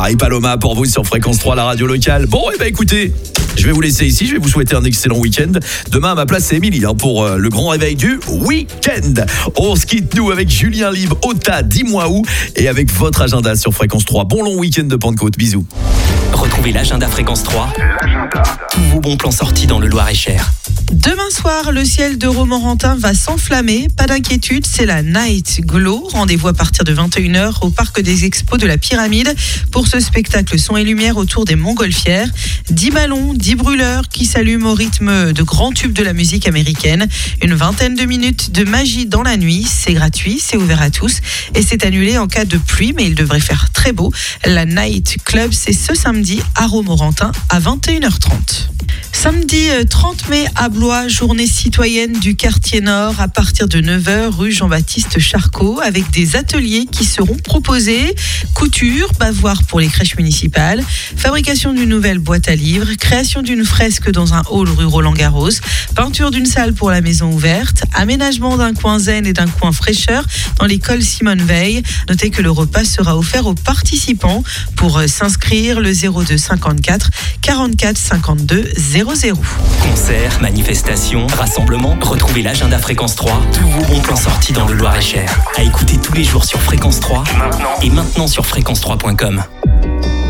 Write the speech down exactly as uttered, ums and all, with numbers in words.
Paris Paloma pour vous sur Fréquence trois, la radio locale. Bon, et eh ben écoutez, je vais vous laisser ici, je vais vous souhaiter un excellent week-end. Demain à ma place c'est Émilie hein, pour euh, le grand réveil du week-end. On se quitte nous avec Julien Libre, Ota, dis-moi où, et avec votre agenda sur Fréquence trois. Bon long week-end de Pentecôte, bisous. Retrouvez l'agenda Fréquence trois, l'agenda. Tous vos bons plans sortis dans le Loir-et-Cher. Demain soir, le ciel de Romorantin va s'enflammer. Pas d'inquiétude, c'est la Night Glow. Rendez-vous à partir de vingt et une heures au parc des expos de la Pyramide pour ce spectacle son et lumière autour des Montgolfières. dix ballons, dix brûleurs qui s'allument au rythme de grands tubes de la musique américaine. Une vingtaine de minutes de magie dans la nuit. C'est gratuit, c'est ouvert à tous et c'est annulé en cas de pluie, mais il devrait faire très beau. La Night Club, c'est ce samedi à Romorantin à vingt et une heures trente. Samedi trente mai à Blois, journée citoyenne du quartier Nord à partir de neuf heures rue Jean-Baptiste Charcot avec des ateliers qui seront proposés. Couture, bavoir pour les crèches municipales, fabrication d'une nouvelle boîte à livres, création d'une fresque dans un hall rue Roland-Garros, peinture d'une salle pour la maison ouverte, aménagement d'un coin zen et d'un coin fraîcheur dans l'école Simone Veil. Notez que le repas sera offert aux participants. Pour s'inscrire, le zéro deux cinquante-quatre quarante-quatre cinquante-deux zéro zéro. Concerts, manifestations, rassemblements, retrouvez l'agenda Fréquence trois, tous vos bons plans sortis dans le Loir-et-Cher. À écouter tous les jours sur Fréquence trois maintenant. Et maintenant sur fréquence trois point com.